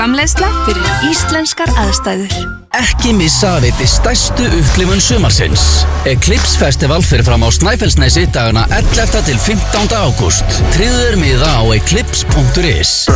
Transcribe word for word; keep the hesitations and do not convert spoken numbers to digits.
Framleiðsla fyrir íslenskar aðstæður. Ekki missa að veiti stærstu upplifun sumarsins. Eclipse Festival fyrir fram á Snæfellsnesi dagana ellefta til fimmtánda ágúst. Tryggðu þér miða á eclipse punktur is.